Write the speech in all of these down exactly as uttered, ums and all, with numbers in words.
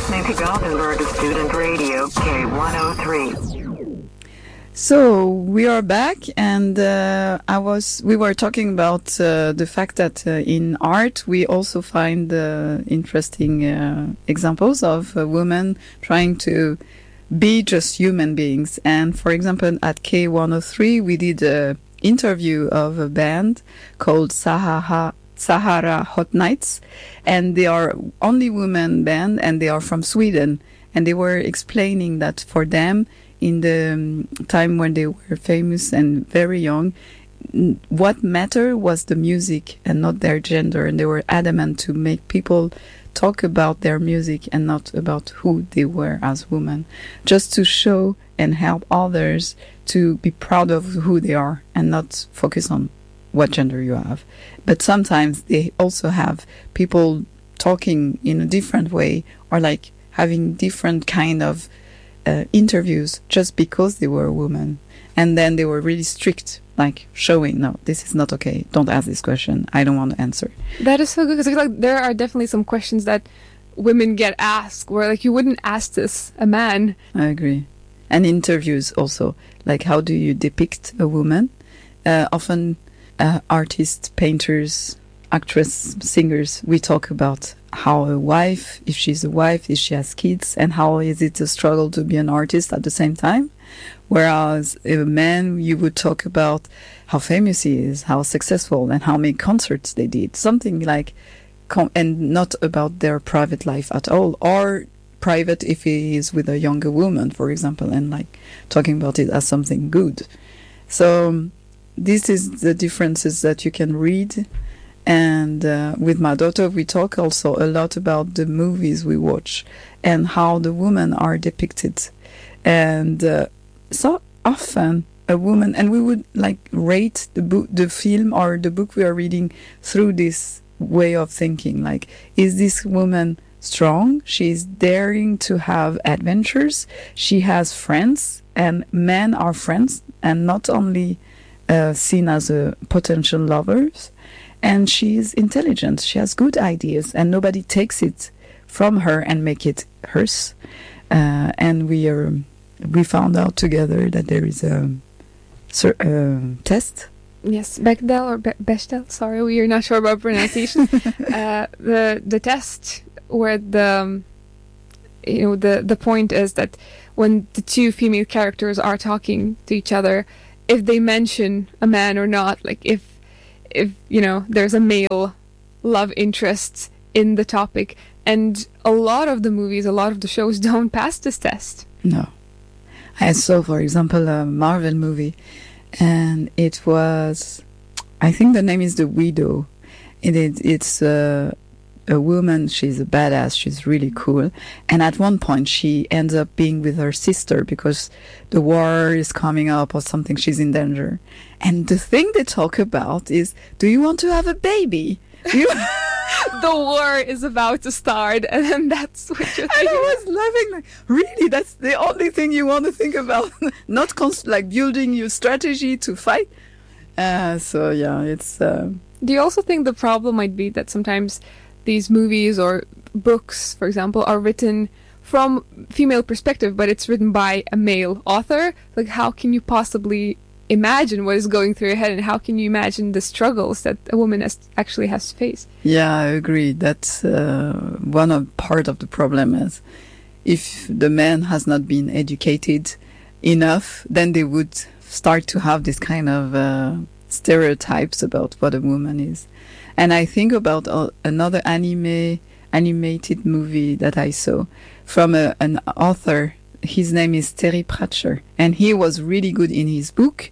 listening to Gothenburg Student Radio K one oh three. So we are back, and uh, I was we were talking about uh, the fact that uh, in art we also find uh, interesting uh, examples of uh, women trying to be just human beings. And for example, at K one oh three we did an interview of a band called Sahara Sahara Hot Nights, and they are only women band, and they are from Sweden, and they were explaining that for them, in the um, time when they were famous and very young, n- what mattered was the music and not their gender, and they were adamant to make people talk about their music and not about who they were as women, just to show and help others to be proud of who they are and not focus on what gender you have. But sometimes they also have people talking in a different way, or like having different kind of uh, interviews just because they were a woman. And then they were really strict, like showing, no, this is not okay. Don't ask this question. I don't want to answer. That is so good, because like, there are definitely some questions that women get asked where like you wouldn't ask this a man. I agree. And interviews also, like how do you depict a woman? Uh, often uh, artists, painters, actress, singers, we talk about how a wife, if she's a wife, if she has kids, and how is it a struggle to be an artist at the same time. Whereas a man, you would talk about how famous he is, how successful, and how many concerts they did. Something like, com- and not about their private life at all, or private if he is with a younger woman, for example, and like talking about it as something good. So this is the differences that you can read. And uh, with my daughter, we talk also a lot about the movies we watch and how the women are depicted. And uh, so often a woman, and we would like rate the book, the film or the book we are reading through this way of thinking. Like, is this woman strong? She's daring to have adventures. She has friends, and men are friends and not only uh, seen as a potential lovers. And she is intelligent. She has good ideas, and nobody takes it from her and make it hers. Uh, and we are we found out together that there is a, a test. Yes, Bechdel or Be- Bechdel. Sorry, we are not sure about pronunciation. uh, the the test where the um, you know the the point is that when the two female characters are talking to each other, if they mention a man or not, like if if you know there's a male love interest in the topic, and a lot of the movies, a lot of the shows don't pass this test. No. I saw, for example, a Marvel movie, and it was, I think the name is The Widow. It is, it's uh, a woman, she's a badass, she's really cool. And at one point she ends up being with her sister because the war is coming up or something, she's in danger. And the thing they talk about is, do you want to have a baby? Do you the war is about to start, and then that's what you're thinking. And I was laughing, like, really, that's the only thing you want to think about? Not const- like building your strategy to fight? Uh, so yeah, it's... Uh... Do you also think the problem might be that sometimes these movies or books, for example, are written from female perspective, but it's written by a male author? Like, how can you possibly imagine what is going through your head, and how can you imagine the struggles that a woman has, actually has to face? Yeah, I agree. That's uh, one of part of the problem is if the man has not been educated enough, then they would start to have this kind of uh, stereotypes about what a woman is. And I think about uh, another anime animated movie that I saw from a, an author. His name is Terry Pratchett, and he was really good in his book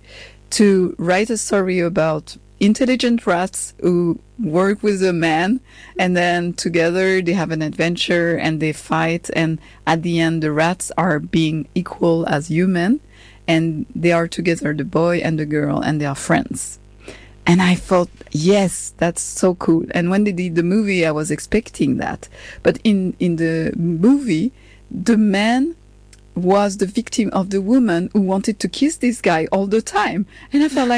to write a story about intelligent rats who work with a man, and then together they have an adventure and they fight, and at the end the rats are being equal as human, and they are together, the boy and the girl, and they are friends. And I thought, yes, that's so cool. And when they did the movie, I was expecting that. But in, in the movie, the man was the victim of the woman who wanted to kiss this guy all the time. And I felt like,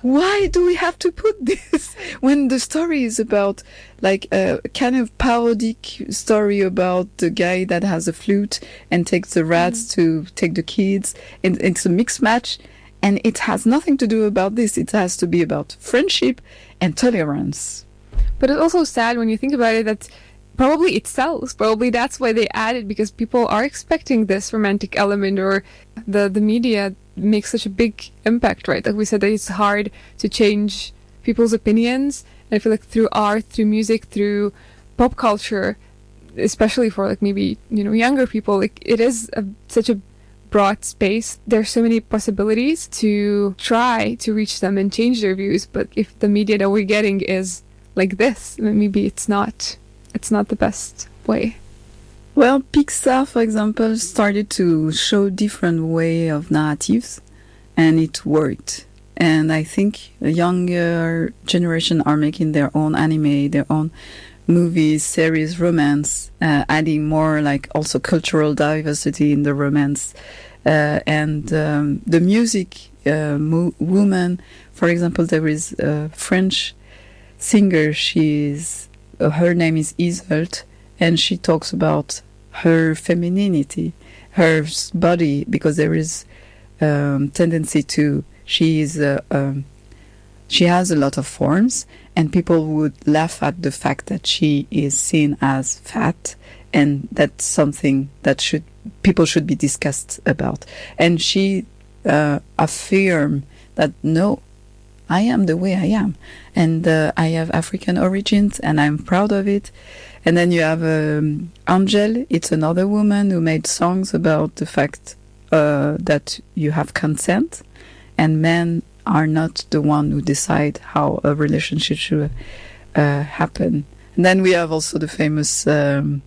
why do we have to put this when the story is about like a kind of parodic story about the guy that has a flute and takes the rats mm. to take the kids, and it's a mixed match, and it has nothing to do about this. It has to be about friendship and tolerance. But it's also sad when you think about it that probably it sells. Probably that's why they add it, because people are expecting this romantic element, or the, the media makes such a big impact, right? Like we said, that it's hard to change people's opinions. And I feel like through art, through music, through pop culture, especially for like maybe, you know, younger people, like it is a, such a broad space. There's so many possibilities to try to reach them and change their views. But if the media that we're getting is like this, maybe it's not it's not the best way. Well, Pixar, for example, started to show different way of narratives, and it worked. And I think the younger generation are making their own anime, their own movies, series, romance, uh, adding more like also cultural diversity in the romance. Uh, and um, the music, uh, mo- woman, for example, there is a French singer. She's uh, her name is Iseult, and she talks about her femininity, her body, because there is um, tendency to she is uh, um, she has a lot of forms, and people would laugh at the fact that she is seen as fat, and that's something that should people should be discussed about. And she uh, affirmed that no, I am the way I am, and uh, I have African origins, and I'm proud of it. And then you have um, Angel. It's another woman who made songs about the fact uh, that you have consent, and men are not the one who decide how a relationship should uh, happen. And then we have also the famous um,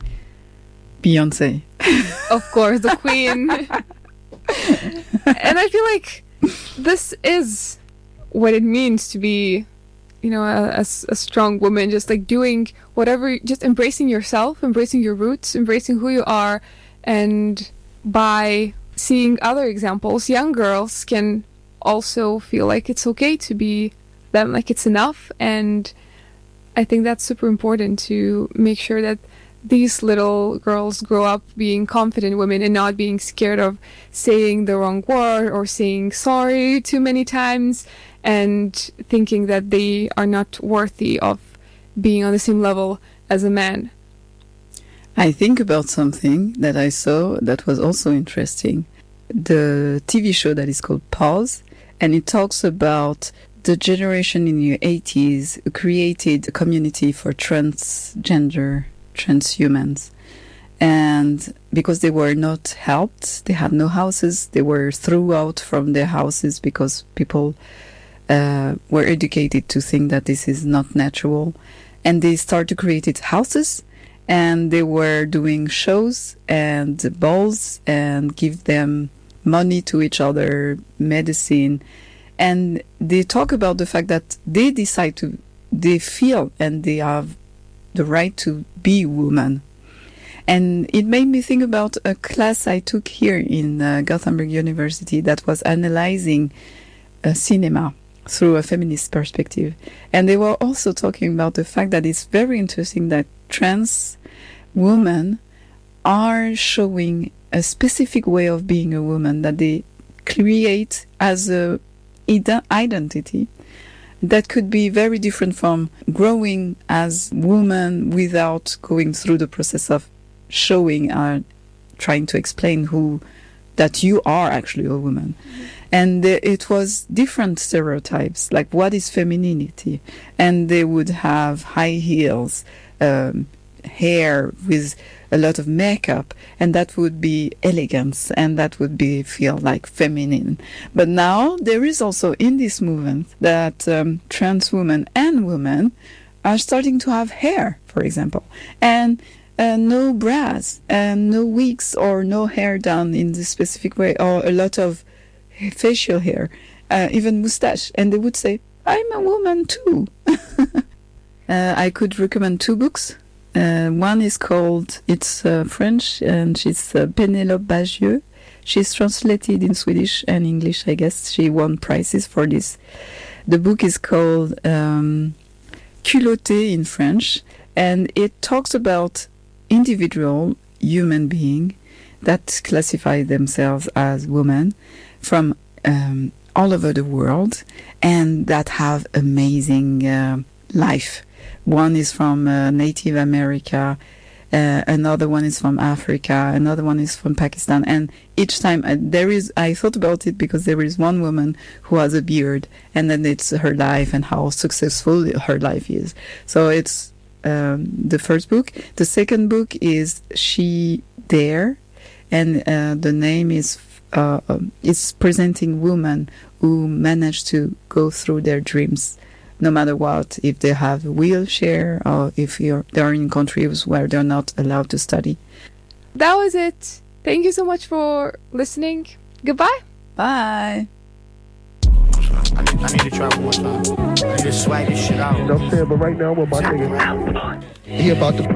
Beyoncé. Of course, the queen. And I feel like this is what it means to be, you know, a, a, a strong woman, just like doing whatever, just embracing yourself, embracing your roots, embracing who you are. And by seeing other examples, young girls can also feel like it's okay to be them, like it's enough. And I think that's super important, to make sure that these little girls grow up being confident women and not being scared of saying the wrong word or saying sorry too many times, and thinking that they are not worthy of being on the same level as a man. I think about something that I saw that was also interesting. The T V show that is called Pause, and it talks about the generation in the eighties who created a community for transgender transhumans. And because they were not helped, they had no houses, they were thrown out from their houses because people uh, were educated to think that this is not natural. And they started to create houses, and they were doing shows and balls and give them money to each other, medicine. And they talk about the fact that they decide to, they feel and they have the right to be women. And it made me think about a class I took here in uh, Gothenburg University that was analyzing uh, cinema through a feminist perspective. And they were also talking about the fact that it's very interesting that trans women are showing a specific way of being a woman that they create as a id- identity that could be very different from growing as woman without going through the process of showing or trying to explain who that you are actually a woman. Mm-hmm. And uh, it was different stereotypes, like what is femininity, and they would have high heels, um, hair with a lot of makeup, and that would be elegance, and that would be feel like feminine. But now there is also in this movement that um, trans women and women are starting to have hair, for example, and uh, no bras and no wigs or no hair done in this specific way, or a lot of facial hair, uh, even mustache, and they would say, I'm a woman too. uh, I could recommend two books. Uh, one is called, it's uh, French, and she's uh, Pénélope Bagieux. She's translated in Swedish and English, I guess. She won prizes for this. The book is called um, Culotté in French, and it talks about individual human beings that classify themselves as women from um, all over the world and that have amazing uh, life. One is from uh, Native America, uh, another one is from Africa, another one is from Pakistan, and each time uh, there is, I thought about it because there is one woman who has a beard, and then it's her life and how successful her life is. So it's um, the first book. The second book is She Dare, and uh, the name is uh, um, it's presenting women who manage to go through their dreams, no matter what, if they have a wheelchair or if you're, they're in countries where they're not allowed to study. That was it. Thank you so much for listening. Goodbye. Bye. I need, I need to try one more time. I just swag this shit out. You know what I'm saying? But right now, what my nigga, he about to put